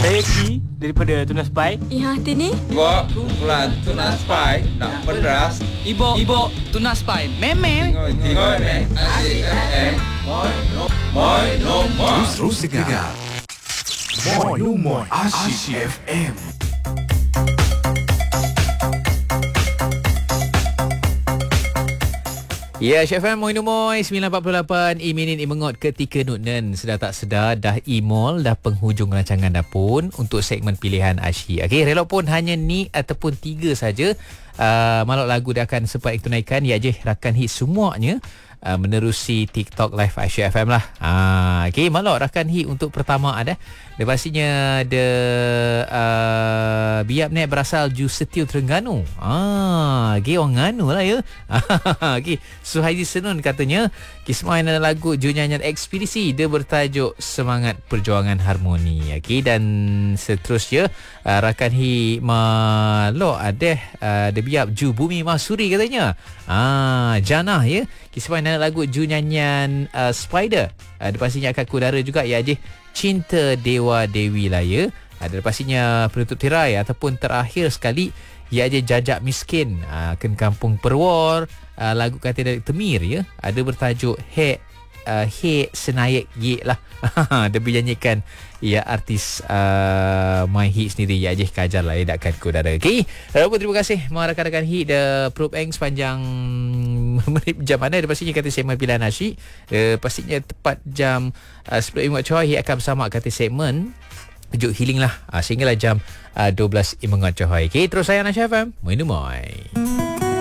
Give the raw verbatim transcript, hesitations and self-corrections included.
Saya Ki daripada Tuna Spy. Iya, Tini. Gua kumpulan Tuna Spy nak pedas. Ibo, Ibo, Tuna Spy. Meme. Tengok ni. Asyik F M. Moi no, moi no more. Terus dengar. Moi no more. Asyik F M. Ya, Chef M, Moin Umoy, sembilan empat puluh lapan, iminin imengot ketika Nutnen sedar tak sedar, dah e-mall, dah penghujung rancangan dah pun untuk segmen pilihan Asyik. Okey, relok pun hanya ni ataupun tiga saja. Uh, malak lagu dia akan sempat tunaikan, ya je, rakan hit semuanya uh, menerusi TikTok Live Asyik F M lah. Uh, Okey, malak rakan hit untuk pertama ada. Dia pastinya ada uh, biap ni berasal ju Setiu Terengganu. Ah, okey, orang Nganu lah ya. Okey, Suhaidi Senun katanya kismain ada lagu ju nyanyian Ekspedisi, dia bertajuk Semangat Perjuangan Harmoni. Okey, dan seterusnya uh, rakan hi malok ada uh, dia biap ju Bumi Masuri katanya. Ah, Janah ya. Kismain ada lagu ju nyanyian uh, Spider. Uh, dia pastinya akan kudara juga ya je. Cinta Dewa Dewi lah ya. Ada pastinya penutup tirai ataupun terakhir sekali ia aja Jajak Miskin, uh, Ken Kampung Perwar, uh, lagu kata dari Temir ya. Ada bertajuk He uh, He Senayak Ye lah. Dia bernyanyikan ya artis uh, My Hit sendiri ya aja kajar lah ya dakkan kudara. Okey. Lalu terima kasih semua rakan-rakan hit the Probe Eng sepanjang menit jam anda. Dia pastinya kata segmen pilihan Asyik. Uh, pastinya tepat jam uh, sepuluh Imengot Cohoi akan bersama kata segmen Kejut Healing lah uh, sehinggalah jam uh, dua belas Imengot Cohoi. Okey, terus saya Asyik F M. Moin Moin.